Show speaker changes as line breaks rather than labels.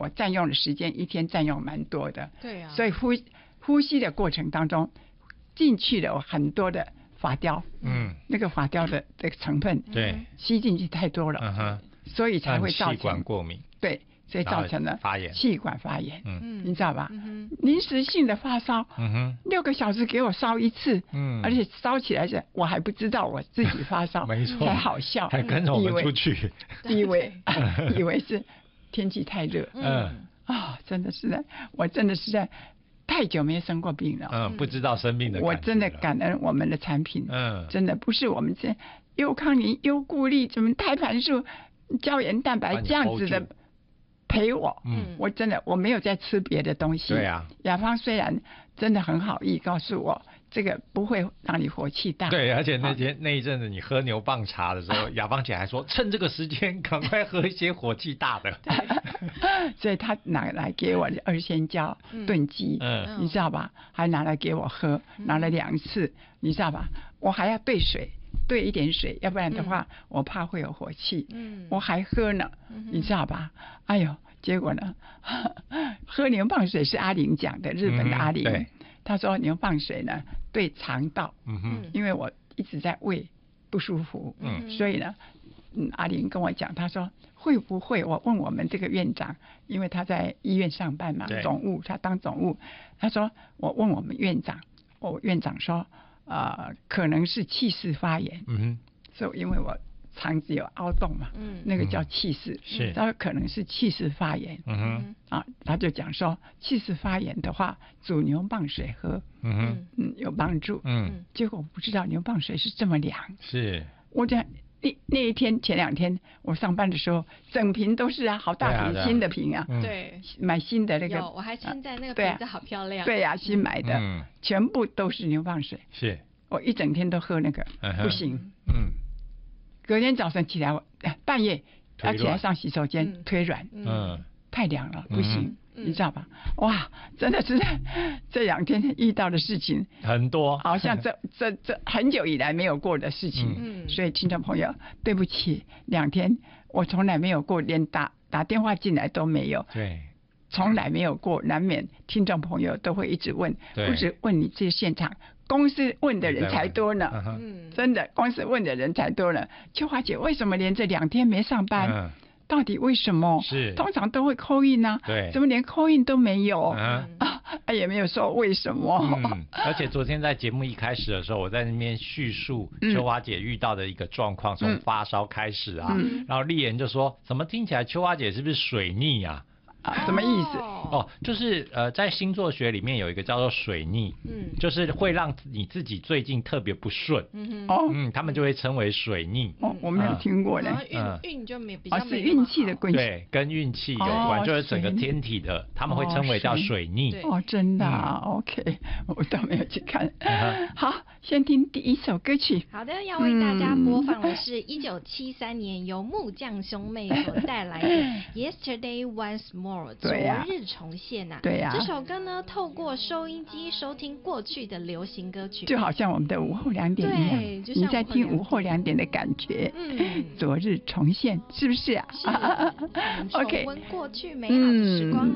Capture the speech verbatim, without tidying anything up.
我占用的时间一天占用蛮多的。
对啊，
所以呼呼吸的过程当中进去了很多的法雕，嗯，那个法雕的这个成分，
对，
吸进去太多了，嗯哼，所以才会造成
气管过敏。
对。所以造成了
发炎，
气管发炎，
嗯，
你知道吧？嗯、临时性的发烧，嗯哼，六个小时给我烧一次，嗯，而且烧起来是，我还不知道我自己发烧，
没错，
才好笑，
还跟着我们出去，
以为以为是天气太热，嗯啊、哦，真的是的，我真的是在太久没生过病了，
嗯，不知道生病的感觉，
我真的感恩我们的产品，嗯，真的不是我们这优康宁、优固力、什么胎盘素、胶原蛋白这样子的。陪我，嗯，我真的我没有在吃别的东西。
对啊，
雅芳虽然真的很好意告诉我，这个不会让你火气大。
对，而且那天、啊、那一阵子你喝牛蒡茶的时候，雅芳姐还说趁这个时间赶快喝一些火气大的。
所以她拿来给我二仙胶炖鸡，嗯，你知道吧？还拿来给我喝，拿了两次，你知道吧？我还要兑水。兑一点水，要不然的话，嗯、我怕会有火气。嗯，我还喝呢，嗯、你知道吧？哎呦，结果呢，喝牛蒡水是阿玲讲的，日本的阿玲，嗯、他说牛蒡水呢对肠道，嗯哼，因为我一直在胃不舒服，嗯，所以呢，嗯，阿玲跟我讲，他说会不会？我问我们这个院长，因为他在医院上班嘛，总务，他当总务，他说我问我们院长，我院长说。呃，可能是气室发炎，嗯哼，所以因为我肠子有凹洞嘛，嗯，那个叫气室，是，他说可能是气室发炎，嗯哼，啊，他就讲说气室发炎的话，煮牛蒡水喝，嗯哼，嗯，有帮助，嗯，结果我不知道牛蒡水是这么凉，
是，
我讲那那一天前两天我上班的时候，整瓶都是啊，好大瓶、啊、新的瓶啊，
对，
买新的那个，
有，我还称赞那个瓶子好漂亮，
对呀、啊啊，新买的、嗯，全部都是牛蒡水，
是，
我一整天都喝那个，嗯、不行，嗯，隔天早上起来，我半夜要起来上洗手间、嗯、腿软，嗯，太凉了，不行。嗯你知道吧？哇，真的是这两天遇到的事情
很多，
好像这这这很久以来没有过的事情。嗯，所以听众朋友，对不起，两天我从来没有过，连打打电话进来都没有。
对，
从来没有过，难免听众朋友都会一直问，不止问你这现场，公司问的人才多呢。嗯，真的，公司问的人才多呢。秋华姐为什么连这两天没上班？嗯到底为什么？
是
通常都会call in啊，
对，
怎么连call in都没有？啊，也没有说为什么。
嗯，而且昨天在节目一开始的时候，我在那边叙述秋华姐遇到的一个状况，从、嗯、发烧开始啊，嗯、然后丽妍就说：“怎么听起来秋华姐是不是水逆啊？”
啊，什么意思？
哦，就是呃，在星座学里面有一个叫做水逆，嗯，就是会让你自己最近特别不顺，嗯哦，嗯，他们就会称为水逆。
哦，我没有听过呢。
运运就没比较
没是运气的关系，
对，跟运气有关，就是整个天体的，他们会称为叫水逆。
哦，真的啊 ，OK， 我倒没有去看。好，先听第一首歌曲。
好的，要为大家播放的是一九七三年由木匠兄妹所带来的《Yesterday Once More》。昨日重现啊，
对呀、啊，
这首歌呢，透过收音机收听过去的流行歌曲，
就好像我们的午后两点一样，
对，就
像你在听午后两点的感觉，嗯，昨日重现，是不是啊？
是，我们重温过去美好的时光。嗯